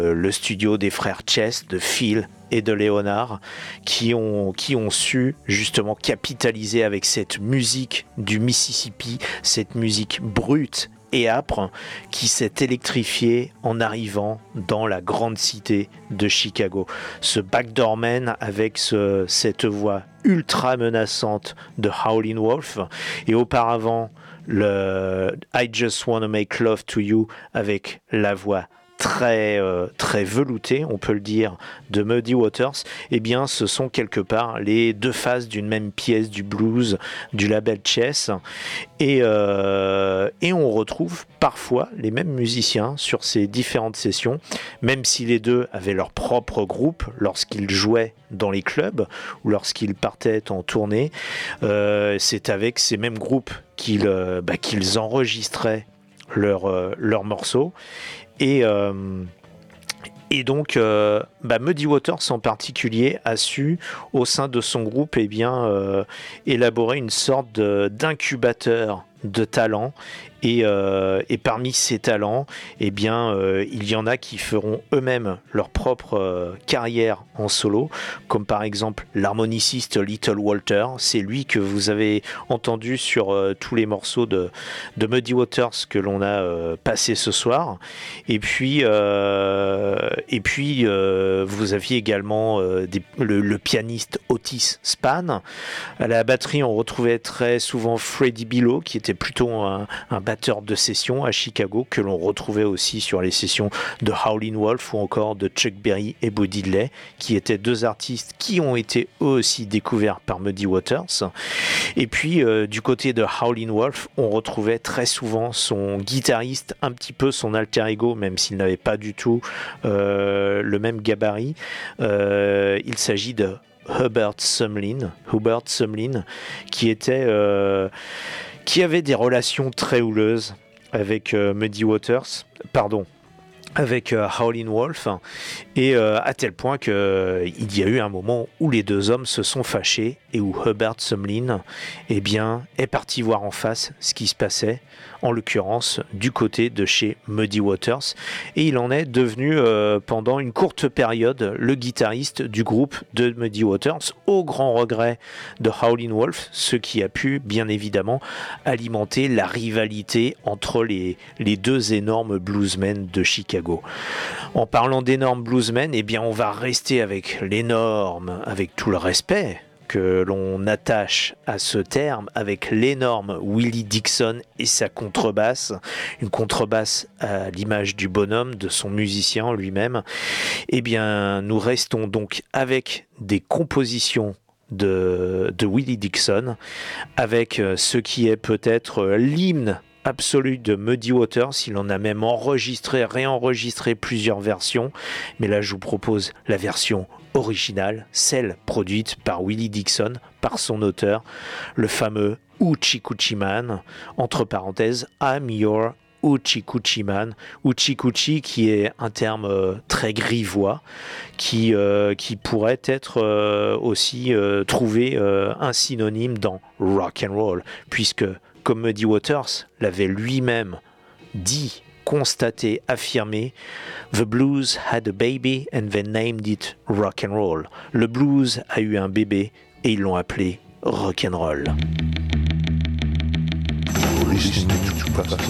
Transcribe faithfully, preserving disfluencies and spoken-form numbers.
le studio des frères Chess, de Phil et de Leonard, qui ont, qui ont su justement capitaliser avec cette musique du Mississippi, cette musique brute et âpre qui s'est électrifiée en arrivant dans la grande cité de Chicago. Ce backdoorman avec ce, cette voix ultra menaçante de Howlin' Wolf, et auparavant le I Just Wanna Make Love to You avec la voix très, euh, très velouté, on peut le dire, de Muddy Waters, eh bien ce sont quelque part les deux faces d'une même pièce du blues du label Chess, et, euh, et on retrouve parfois les mêmes musiciens sur ces différentes sessions, même si les deux avaient leur propre groupe lorsqu'ils jouaient dans les clubs ou lorsqu'ils partaient en tournée, euh, c'est avec ces mêmes groupes qu'ils, euh, bah, qu'ils enregistraient leurs euh, leurs morceaux. Et, euh, et donc, euh, bah Muddy Waters en particulier a su, au sein de son groupe, eh bien, euh, élaborer une sorte de, d'incubateur de talents. Et, euh, et parmi ces talents, eh bien, euh, il y en a qui feront eux-mêmes leur propre euh, carrière en solo, comme par exemple l'harmoniciste Little Walter. C'est lui que vous avez entendu sur euh, tous les morceaux de, de Muddy Waters que l'on a euh, passé ce soir. Et puis, euh, et puis euh, vous aviez également euh, des, le, le pianiste Otis Spann. À la batterie, on retrouvait très souvent Freddie Billow, qui était plutôt un, un batteur de session à Chicago, que l'on retrouvait aussi sur les sessions de Howlin' Wolf ou encore de Chuck Berry et Bo Diddley, qui étaient deux artistes qui ont été eux aussi découverts par Muddy Waters. Et puis euh, du côté de Howlin' Wolf, on retrouvait très souvent son guitariste, un petit peu son alter ego, même s'il n'avait pas du tout euh, le même gabarit. Euh, il s'agit de Hubert Sumlin, Hubert Sumlin, qui était euh, qui avait des relations très houleuses avec euh, Muddy Waters, pardon, avec euh, Howlin' Wolf, et euh, à tel point qu'il euh, y a eu un moment où les deux hommes se sont fâchés et où Hubert Sumlin, eh bien, est parti voir en face ce qui se passait, en l'occurrence du côté de chez Muddy Waters, et il en est devenu euh, pendant une courte période le guitariste du groupe de Muddy Waters, au grand regret de Howlin' Wolf, ce qui a pu bien évidemment alimenter la rivalité entre les, les deux énormes bluesmen de Chicago. En parlant d'énormes bluesmen, eh bien on va rester avec l'énorme, avec tout le respect que l'on attache à ce terme, avec l'énorme Willie Dixon et sa contrebasse, une contrebasse à l'image du bonhomme, de son musicien lui-même. Eh bien, nous restons donc avec des compositions de, de Willie Dixon, avec ce qui est peut-être l'hymne absolu de Muddy Waters. Il en a même enregistré, réenregistré plusieurs versions, mais là je vous propose la version originale, celle produite par Willie Dixon, par son auteur, le fameux Hoochie Coochie Man, entre parenthèses, I'm your Hoochie Coochie Man. Hoochie Coochie qui est un terme euh, très grivois, qui, euh, qui pourrait être euh, aussi euh, trouvé euh, un synonyme dans rock and roll, puisque comme Muddy Waters l'avait lui-même dit, constaté, affirmé, The blues had a baby and they named it rock and roll. Le blues a eu un bébé et ils l'ont appelé rock and roll. Origine du Tupac.